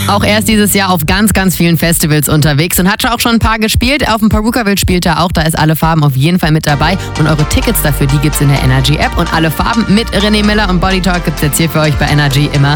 Auch er ist dieses Jahr auf ganz, ganz vielen Festivals unterwegs und hat auch schon ein paar gespielt. Auf dem Perukaville spielt er auch, da ist Alle Farben auf jeden Fall mit dabei. Und eure Tickets dafür, die gibt's in der Energy App. Und Alle Farben mit René Miller und Body Talk gibt's jetzt hier für euch bei Energy immer